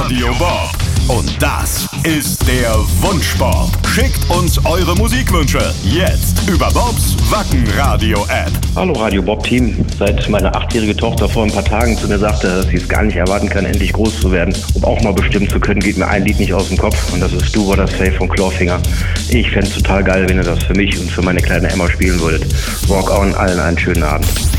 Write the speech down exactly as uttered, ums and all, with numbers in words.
Radio Bob. Und das ist der Wunschbob. Schickt uns eure Musikwünsche jetzt über Bobs Wacken-Radio-App. Hallo Radio Bob-Team. Seit meine achtjährige Tochter vor ein paar Tagen zu mir sagte, dass sie es gar nicht erwarten kann, endlich groß zu werden, um auch mal bestimmen zu können, geht mir ein Lied nicht aus dem Kopf. Und das ist Do What I Say von Clawfinger. Ich fände es total geil, wenn ihr das für mich und für meine kleine Emma spielen würdet. Walk on, allen einen schönen Abend.